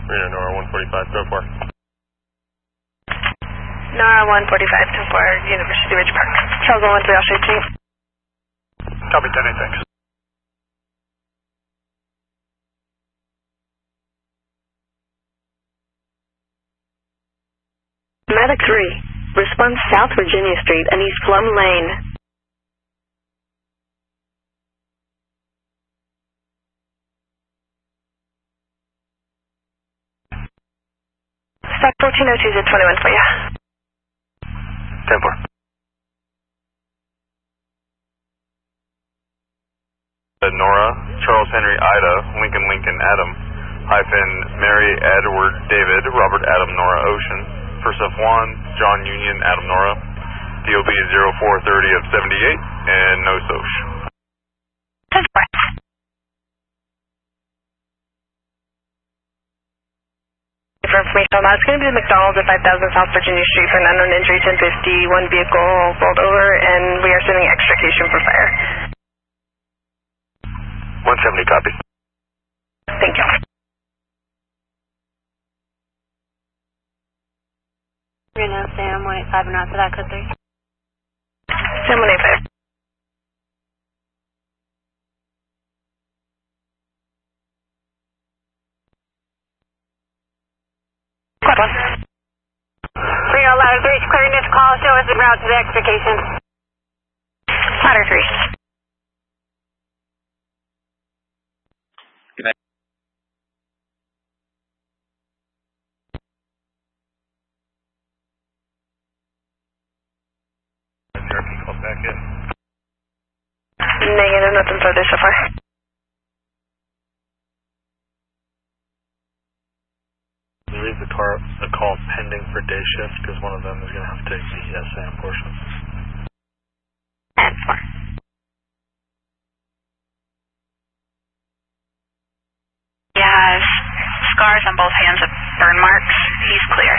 Reno, NORA 145, go for. NORA 145, 10-4, University Ridge Park. Charles 113, I'll shoot you. Copy, 10-8, thanks. Medic 3, response South Virginia Street and East Plum Lane. Stack 1402 is at 21 for you. 10-4. NORA, Charles Henry Ida, Lincoln Adam, hyphen Mary Edward David, Robert Adam Nora Ocean, First of Juan, John Union Adam Nora, DOB 0430 of 78, and no Soch. 10-4. For information on that, it's going to be the McDonald's at 5000 South Virginia Street for an unknown injury, 1050. One vehicle rolled over, and we are sending extrication for fire. 170, copy. Thank you. Reno, Sam 185 and out for that code 3. Sam 185. Quad 1. Reno, ladder 3, clearing this call, show us the route to the extrication. Ladder 3. Call back in. Negative, nothing further so far. Leave the call pending for day shift because one of them is going to have to take the SAM portion. 10-4. He has scars on both hands of burn marks. He's clear.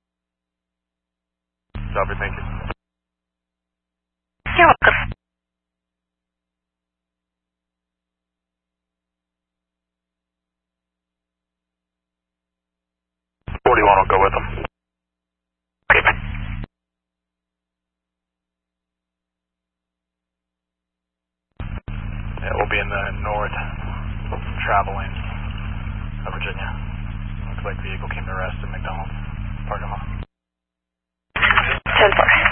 Copy, thank you. You're welcome. Will go with them. Yeah, we'll be in the north travel lane of Virginia. Looks like the vehicle came to rest in McDonald's parking lot. 10-4.